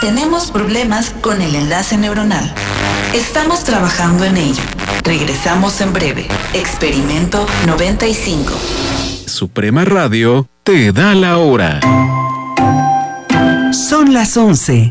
tenemos problemas con el enlace neuronal. Estamos trabajando en ello. Regresamos en breve. Experimento 95. Suprema Radio te da la hora. Son las 11.